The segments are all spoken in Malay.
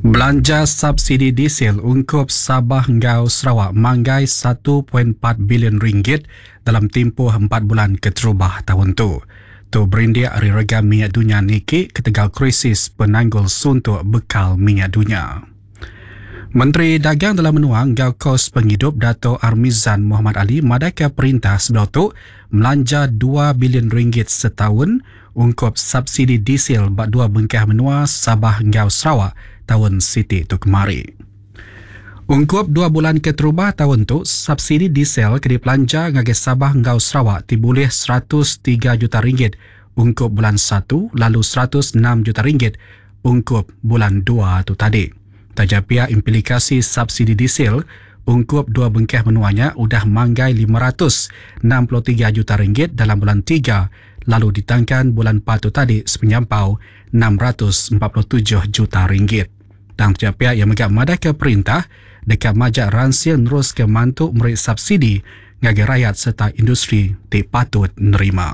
Belanja subsidi diesel ungkup Sabah Ngau Sarawak manggai 1.4 bilion ringgit dalam tempoh 4 bulan keterubah tahun tu. Tu berindia hari rega minyak dunia niki ketegal krisis penanggul suntuk bekal minyak dunia. Menteri Dagang dalam menuang Ngau Kos Penghidup Dato' Armizan Muhammad Ali madaka perintah sebelum tu melanja 2 bilion ringgit setahun ungkup subsidi diesel bak dua bengkah menua Sabah Ngau Sarawak tahun Siti tu kemari. Ungkup 2 bulan keterubah tahun tu, subsidi diesel kena belanja ngagi Sabah Ngau Sarawak diboleh 103 juta ringgit ungkup bulan 1 lalu 106 juta ringgit ungkup bulan 2 tu tadi. Tajapia implikasi subsidi diesel ungkup 2 bengkah menuanya udah manggai 563 juta ringgit dalam bulan 3 lalu ditangkan bulan 4 tu tadi sepenyampau 647 juta ringgit. Dan tajapia yang megak madaka perintah dekat majak ransia nerus ke mantuk merik subsidi ngagi rakyat serta industri dipatut nerima.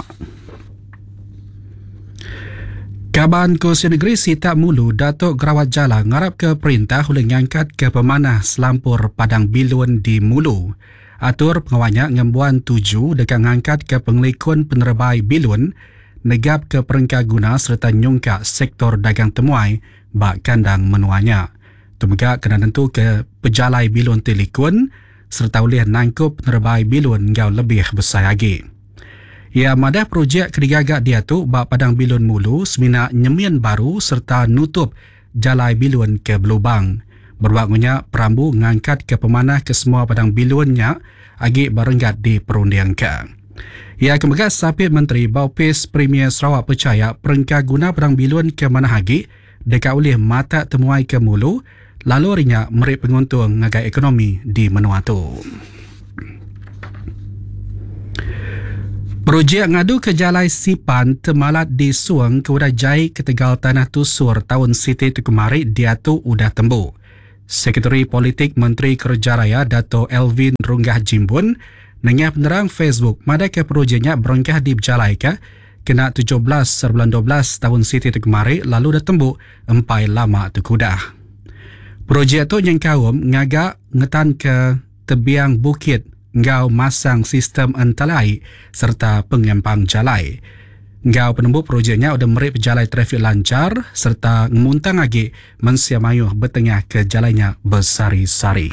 Kaban Kursi Negeri Sita Mulu Datuk Gerawat Jala ngarap ke perintah oleh ngangkat ke pemanah selampur Padang Bilun di Mulu. Atur pengawalnya ngembuan 7 dekat ngangkat ke pengelikun penerbai Bilun negap ke perengkah guna serta nyungkak sektor dagang temuai bak kandang menuanya. Tumegak kena tentu ke pejalai Bilun Telikun serta oleh nangkup penerbai Bilun ngau lebih besar lagi. Ia madah projek kedigagak dia tu bak Padang Bilun Mulu semina nyemian baru serta nutup jalai Bilun ke Belubang. Berwaktunya perambu ngangkat ke pemanah ke semua Padang Bilunnya agi berenggat di perundiangkan. Ia kemegat sapit Menteri Baupis Premier Sarawak percaya perengkah guna Padang Bilun ke mana hagi dekat oleh mata temuai ke Mulu lalu rinya merik penguntung ngagai ekonomi di menua tu. Projek ngadu ke Jalai Sipan temalat di Suang ke Udajai ke Tegal Tanah Tusur tahun Siti tu kemari dia tu udah tembu. Sekretari Politik Menteri Kerja Raya Dato' Elvin Runggah Jimbun nengah penerang Facebook madaka projeknya berengkah di Jalai ke kena 17/12 tahun Siti tu kemari lalu dah tembu empai lama tu kudah. Projek tu yang kaum ngagak ngetan ke tebiang bukit ngau masang sistem entalai serta pengempang jalai. Ngau penembu projeknya udah merik jalai trafik lancar serta ngemuntang lagi mensiamayuh bertengah ke jalainya bersari-sari.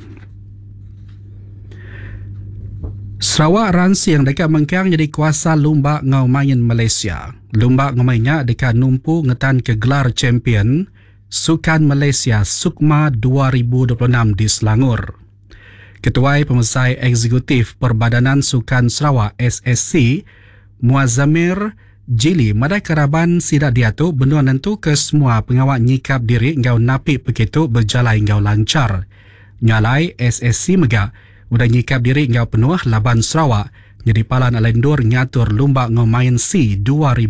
Sarawak ransi yang dekat Mengkang jadi kuasa lumba ngau main Malaysia. Lumba ngau mainnya dekat numpu ngetan ke gelar champion Sukan Malaysia Sukma 2026 di Selangor. Ketua Pemesai Eksekutif Perbadanan Sukan Sarawak SSC Muazzamir Jili madai keraban sidak dia tu benua nentu ke semua pengawal nyikap diri ngau napik begitu berjalai ngau lancar. Nyalai SSC megak udah nyikap diri ngau penuh laban Sarawak jadi palan alendur ngatur lumba ngau main C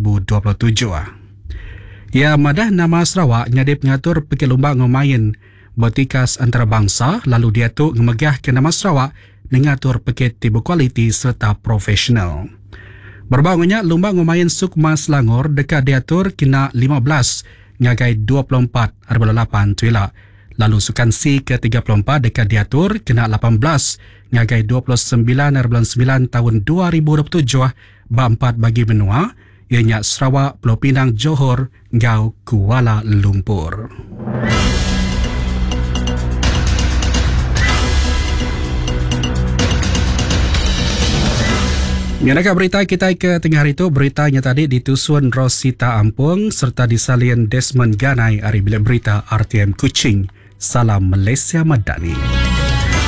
2027. Ya madah nama Sarawak nyadip ngatur pergi lumba ngau main bertikas antarabangsa lalu dia tu ngemegah ke nama Sarawak mengatur paket tiba kualiti serta profesional. Berbangunnya lumba ngumayan Sukma Selangor dekat diatur kena 15 ngagai 24/8 tuila. Lalu sukan C ke-34 dekat diatur kena 18 ngagai 29/9 tahun 2027 4 bagi benua ianya Sarawak, Pulau Pinang, Johor, ngau Kuala Lumpur. Mengenai berita kita ke tengah hari itu, beritanya tadi ditusun Rosita Ampung serta disalin Desmond Ganai dari bilik berita RTM Kuching. Salam Malaysia Madani.